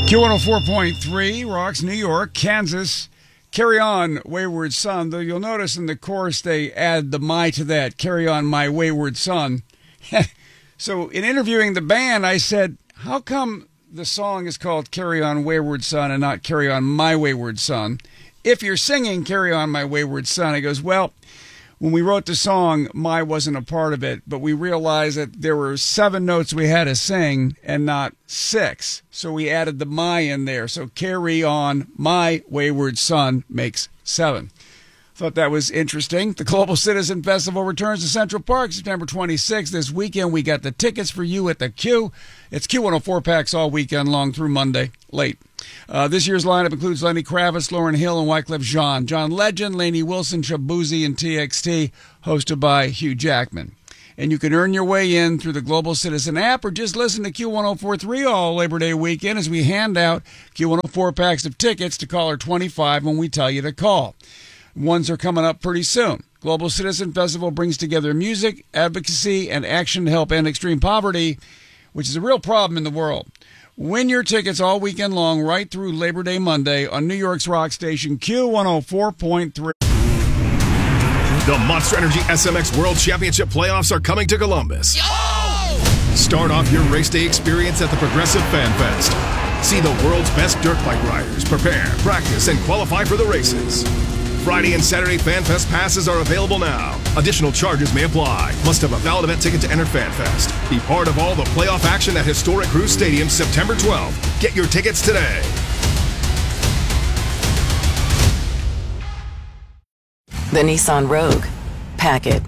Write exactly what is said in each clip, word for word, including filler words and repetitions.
Q one oh four point three rocks New York, Kansas. Carry on, Wayward Son. Though you'll notice in the chorus they add the my to that. Carry on, my wayward son. So in interviewing the band, I said, how come the song is called Carry On, Wayward Son and not Carry On, My Wayward Son? If you're singing Carry On, My Wayward Son, he goes, well, when we wrote the song, my wasn't a part of it, but we realized that there were seven notes we had to sing and not six. So we added the my in there. So Carry On, My Wayward Son makes seven. Thought that was interesting. The Global Citizen Festival returns to Central Park September twenty-sixth. This weekend, we got the tickets for you at the Q. It's Q one oh four packs all weekend long through Monday, late. Uh, this year's lineup includes Lenny Kravitz, Lauryn Hill, and Wyclef Jean. John Legend, Lainey Wilson, Shabuzi, and T X T, hosted by Hugh Jackman. And you can earn your way in through the Global Citizen app or just listen to Q one oh four point three all Labor Day weekend as we hand out Q one oh four packs of tickets to caller twenty-five when we tell you to call. Ones are coming up pretty soon. Global Citizen Festival brings together music, advocacy, and action to help end extreme poverty, which is a real problem in the world. Win your tickets all weekend long right through Labor Day Monday on New York's rock station Q one oh four point three. The Monster Energy S M X World Championship playoffs are coming to Columbus. Yo! Start off your race day experience at the Progressive Fan Fest. See the world's best dirt bike riders prepare, practice, and qualify for the races. Friday and Saturday FanFest passes are available now. Additional charges may apply. Must have a valid event ticket to enter FanFest. Be part of all the playoff action at historic Cruise Stadium September twelfth. Get your tickets today. The Nissan Rogue. Pack it.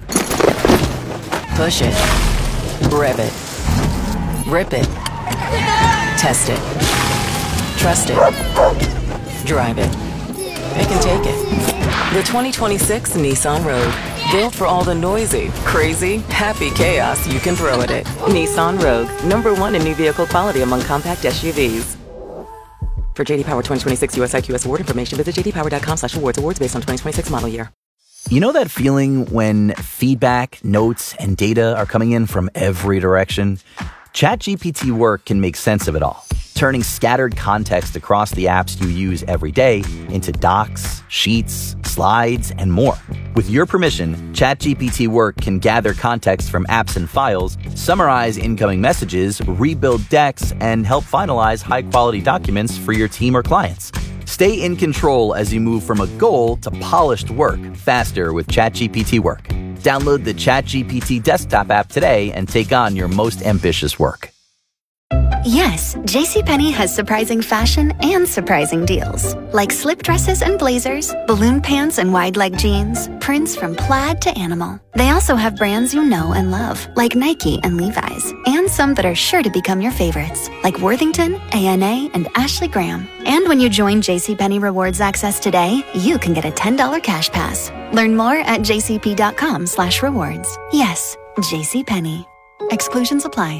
Push it. Rev it. Rip it. Test it. Trust it. Drive it. It can take it. The twenty twenty-six Nissan Rogue. Built for all the noisy, crazy, happy chaos you can throw at it. Nissan Rogue. Number one in new vehicle quality among compact S U Vs. For J D Power twenty twenty-six U S I Q S award information, visit j d power dot com slash awards. Awards based on twenty twenty-six model year. You know that feeling when feedback, notes, and data are coming in from every direction? ChatGPT Work can make sense of it all, turning scattered context across the apps you use every day into docs, sheets, slides, and more. With your permission, ChatGPT Work can gather context from apps and files, summarize incoming messages, rebuild decks, and help finalize high-quality documents for your team or clients. Stay in control as you move from a goal to polished work faster with ChatGPT Work. Download the ChatGPT desktop app today and take on your most ambitious work. Yes, JCPenney has surprising fashion and surprising deals. Like slip dresses and blazers, balloon pants and wide leg jeans, prints from plaid to animal. They also have brands you know and love, like Nike and Levi's, and some that are sure to become your favorites, like Worthington, A N A, and Ashley Graham. And when you join JCPenney Rewards Access today, you can get a ten dollars cash pass. Learn more at jcp.com slash rewards. Yes, JCPenney. Exclusions apply.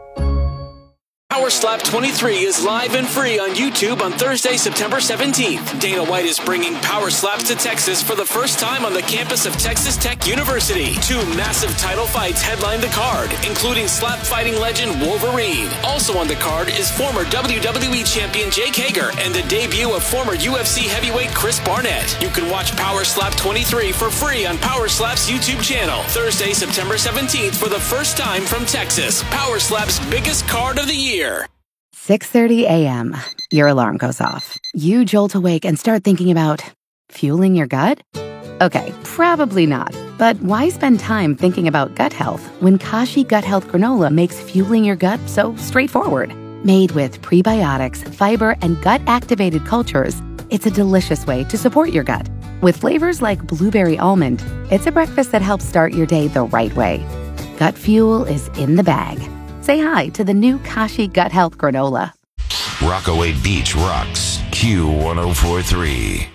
Power Slap twenty-three is live and free on YouTube on Thursday, September seventeenth. Dana White is bringing Power Slaps to Texas for the first time on the campus of Texas Tech University. Two massive title fights headline the card, including slap fighting legend Wolverine. Also on the card is former W W E champion Jake Hager and the debut of former U F C heavyweight Chris Barnett. You can watch Power Slap twenty-three for free on Power Slap's YouTube channel. Thursday, September seventeenth for the first time from Texas. Power Slap's biggest card of the year. six thirty a.m. Your alarm goes off. You jolt awake and start thinking about fueling your gut? Okay, probably not. But why spend time thinking about gut health when Kashi Gut Health Granola makes fueling your gut so straightforward? Made with prebiotics, fiber, and gut-activated cultures, it's a delicious way to support your gut. With flavors like blueberry almond, it's a breakfast that helps start your day the right way. Gut fuel is in the bag. Say hi to the new Kashi Gut Health Granola. Rockaway Beach rocks Q one oh four point three.